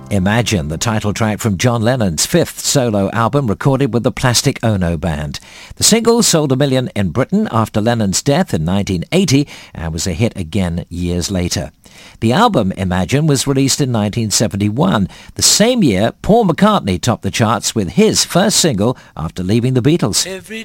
Imagine, the title track from John Lennon's fifth solo album recorded with the Plastic Ono Band. The single sold 1 million in Britain after Lennon's death in 1980 and was a hit again years later. The album, Imagine, was released in 1971. The same year, Paul McCartney topped the charts with his first single after leaving the Beatles. Every